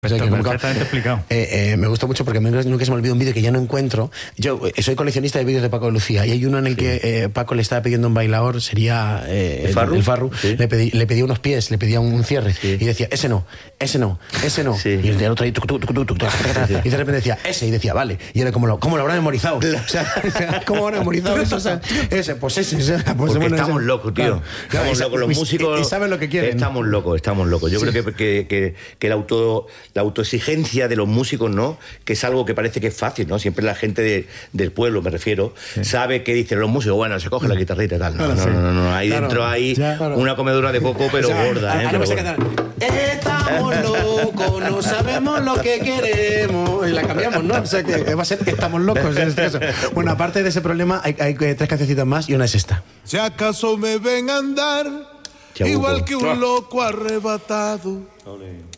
O sea, perfectamente explicado. Me gustó mucho porque nunca se me olvidó un vídeo que ya no encuentro. Yo soy coleccionista de vídeos de Paco de Lucía y hay uno en el que Paco le estaba pidiendo a un bailador, sería el Farru, sí. le pedía unos pies, le pedía un cierre y decía, ese no. Sí. Y el otro ahí, y de repente decía, ese, y decía, vale. Y era ¿cómo lo habrá memorizado? O sea, ¿cómo habrá memorizado eso? O sea, ese. Porque estamos locos, tío. Estamos locos, los músicos. Y saben lo que quieren. Estamos locos. Yo creo que la autoexigencia de los músicos, ¿no? Que es algo que parece que es fácil, ¿no? Siempre la gente del pueblo, me refiero, sabe que dicen los músicos, bueno, se coge la guitarrita y tal. No. Ahí dentro hay una comedura de coco, pero gorda, ¿eh? Estamos locos, no sabemos lo que queremos. Y la cambiamos, ¿no? O sea que va a ser estamos locos en este caso. Bueno, aparte de ese problema, hay 3 cancioncitas más y una es esta. Si acaso me ven andar igual que un loco arrebatado.